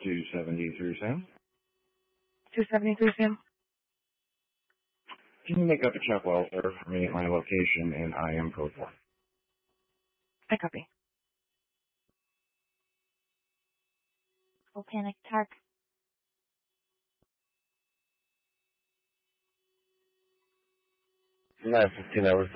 273, Sam. 273, Sam. Can you make up a check welfare for me at my location in IM code 1? I copy. Full panic, Tark. 9:15 hours.